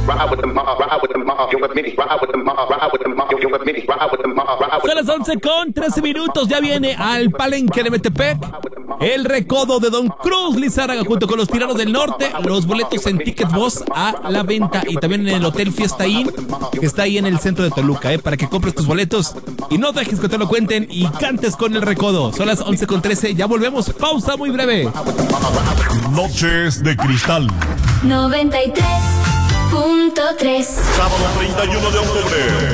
Son las 11:13. Ya viene al Palenque de Metepec el recodo de Don Cruz Lizárraga junto con los Tiranos del Norte. Los boletos en Ticket Boss a la venta y también en el Hotel Fiesta Inn, que está ahí en el centro de Toluca, para que compres tus boletos y no dejes que te lo cuenten y cantes con el recodo. Son las 11:13. Ya volvemos. Pausa muy breve. Noches de Cristal 93.3. Sábado 31 de octubre,